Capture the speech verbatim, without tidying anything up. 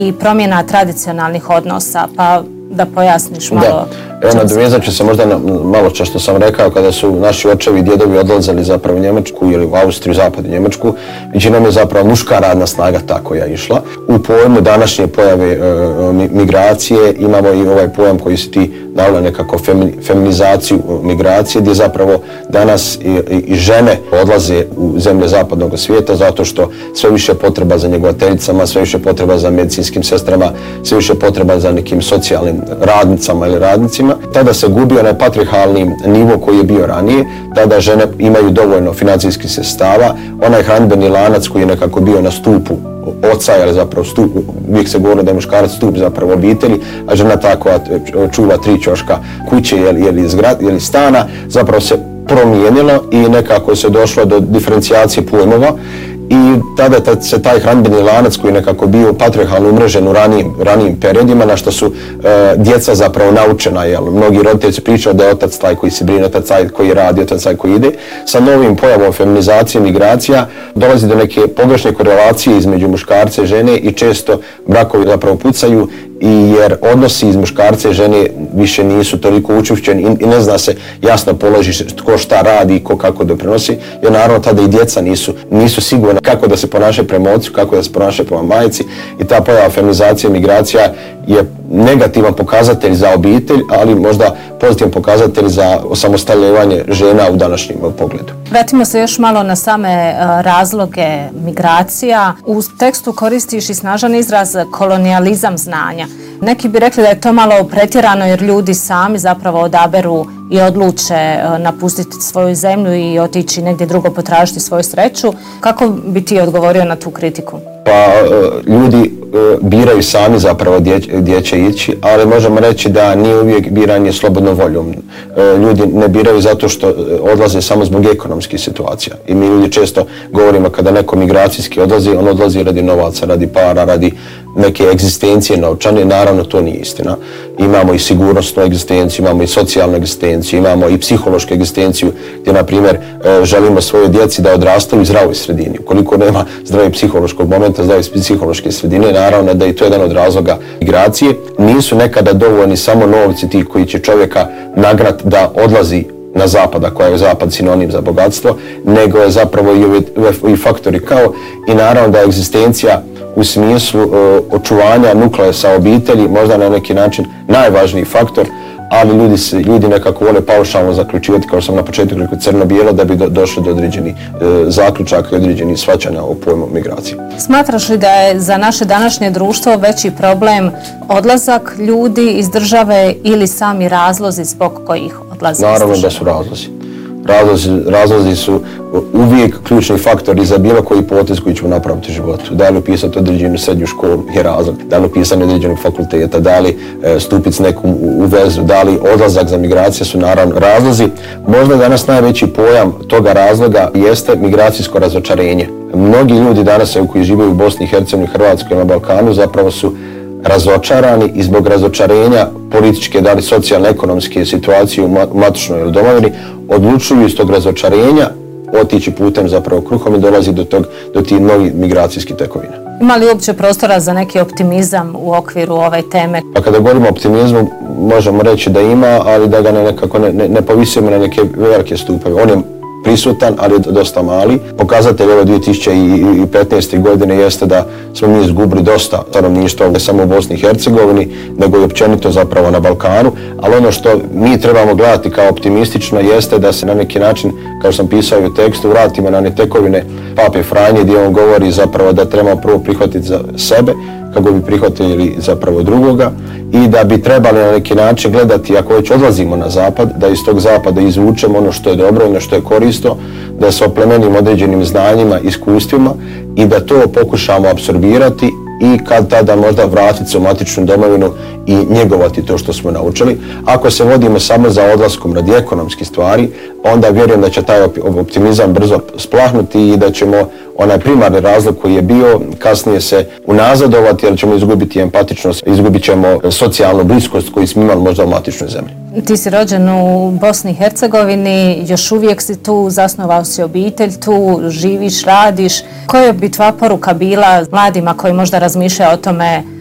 i promjena tradicionalnih odnosa, pa da pojasniš malo. Da. Evo, nadovezat ću se možda na malo čas što sam rekao, kada su naši očevi i djedovi odlazili zapravo u Njemačku ili u Austriju, zapadnu Njemačku, većinom je zapravo muška radna snaga ta koja je išla. U pojmu današnje pojave e, migracije imamo i ovaj pojam koji se ti navela nekako femi, feminizaciju migracije, gdje zapravo danas i, i, i žene odlaze u zemlje zapadnog svijeta zato što sve više potreba za njegovateljicama, sve više potreba za medicinskim sestrama, sve više potreba za nekim socijalnim radnicama ili radnicima. Tada se gubi onaj patriarhalni nivo koji je bio ranije, tada žene imaju dovoljno financijskih sredstava, onaj hranidbeni lanac koji je nekako bio na stupu oca, ili zapravo stup, uvijek se govorilo da je muškarac stup zapravo obitelji, a žena ta koja čuva tri ćoška kuće ili, ili, zgrad, ili stana, zapravo se promijenilo i nekako se došlo do diferencijacije pojmova. I tada tad se taj hranidbeni lanac koji je nekako bio patriarhalno umrežen u ranijim, ranijim periodima, na što su e, djeca zapravo naučena, jel? Mnogi roditelji su pričali da je otac taj koji se brine, otac taj koji radi, otac taj koji ide. Sa novim pojavom feminizacije, migracija, dolazi do neke pogrešne korelacije između muškarca i žene i često brakovi zapravo pucaju, i jer odnosi iz muškarca i žene više nisu toliko učvršćeni i, i ne zna se jasno položi ko šta radi i ko kako doprinosi, jer naravno tada i djeca nisu, nisu sigurna kako da se ponašaju prema ocu, kako da se ponašaju prema majici, i ta pojava feminizacija i migracija je negativan pokazatelj za obitelj, ali možda pozitivan pokazatelj za osamostaljivanje žena u današnjem pogledu. Vratimo se još malo na same razloge migracija. U tekstu koristiš i snažan izraz kolonijalizam znanja. Neki bi rekli da je to malo pretjerano jer ljudi sami zapravo odaberu i odluče napustiti svoju zemlju i otići negdje drugo potražiti svoju sreću. Kako bi ti odgovorio na tu kritiku? Pa ljudi biraju sami zapravo gdje će ići, ali možemo reći da nije uvijek biranje slobodnom voljom. Ljudi ne biraju zato što odlaze samo zbog ekonomskih situacija. I mi ljudi često govorimo kada neko migracijski odlazi, on odlazi radi novaca, radi para, radi neke egzistencije novčane. Naravno, to nije istina. Imamo i sigurnosnu egzistenciju, imamo i socijalnu egzistenciju, imamo i psihološku egzistenciju gdje, na primjer, želimo svojoj djeci da odrastaju u zdravoj sredini. Ukoliko nema zdrave psihološkog momenta, zdrave psihološke sredine, naravno da je to jedan od razloga migracije. Nisu nekada dovoljni samo novci ti koji će čovjeka nagnat da odlazi na zapad, koja je zapad sinonim za bogatstvo, nego je zapravo i, ovi, i faktori kao i naravno da je egzistencija u smislu uh, očuvanja nukleusa obitelji možda na neki način najvažniji faktor, ali ljudi, se, ljudi nekako vole paušalno zaključivati, kao sam na početku rekao, crno-bijelo, da bi do, došli do određenih uh, zaključaka i određenih shvaćanja o pojmu migracije. Smatraš li da je za naše današnje društvo veći problem odlazak ljudi iz države ili sami razlozi zbog kojih odlaze? Naravno da su razlozi. Razlozi, razlozi su uvijek ključni faktori za bilo koji potez koji ćemo napraviti u životu. Da li upisati određenu srednju školu je razlog, da li upisati određenog fakulteta, da li e, stupiti s nekom u, u vezu, da li odlazak za migracije su naravno razlozi. Možda danas najveći pojam toga razloga jeste migracijsko razočarenje. Mnogi ljudi danas koji žive u Bosni i Hercegovini, Hrvatskoj i na Balkanu zapravo su razočarani i zbog razočarenja političke, da li socijalne, ekonomske situacije u matičnoj ili domovini, odlučuju iz tog razočarenja otići putem zapravo kruhom i dolazi do, tog, do tih novih migracijskih tekovina. Ima li uopće prostora za neki optimizam u okviru ove teme? A kada govorimo o optimizmu, možemo reći da ima, ali da ga ne, nekako ne, ne, ne povisimo na neke velike stupove. On je prisutan, ali je dosta mali. Pokazatelj ove dvije tisuće petnaeste. godine jeste da smo mi izgubili dosta stanovništva, ne samo u Bosni i Hercegovini, nego i općenito zapravo na Balkanu, ali ono što mi trebamo gledati kao optimistično jeste da se na neki način, kao sam pisao u tekstu, vratimo na one tekovine Pape Franje, gdje on govori zapravo da trebamo prvo prihvatiti za sebe, kako bi prihvatili zapravo drugoga, i da bi trebali na neki način gledati, ako već odlazimo na zapad, da iz tog zapada izvučemo ono što je dobro, ono što je korisno, da se oplemenimo određenim znanjima, iskustvima i da to pokušamo apsorbirati i kad tada možda vratiti se u matičnu domovinu i njegovati to što smo naučili. Ako se vodimo samo za odlaskom radi ekonomskih stvari, onda vjerujem da će taj optimizam brzo splahnuti i da ćemo onaj primarni razlog koji je bio kasnije se unazadovati, jer ćemo izgubiti empatičnost, izgubit ćemo socijalnu bliskost koju smo imali možda u matičnoj zemlji. Ti si rođen u Bosni i Hercegovini, još uvijek si tu, zasnovao si obitelj, tu živiš, radiš. Koja bi tvoja poruka bila mladima koji možda razmišljaju o tome